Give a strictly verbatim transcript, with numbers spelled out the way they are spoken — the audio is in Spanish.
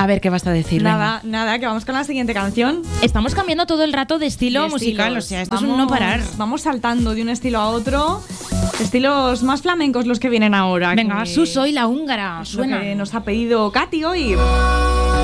A ver, ¿qué vas a decir? Nada, venga. nada, que vamos con la siguiente canción. Estamos cambiando todo el rato de estilo de musical, estilos. o sea, esto vamos, es un no parar. Vamos saltando de un estilo a otro. Estilos más flamencos los que vienen ahora. Venga, que Suso y la húngara, es lo suena. que nos ha pedido Katy hoy.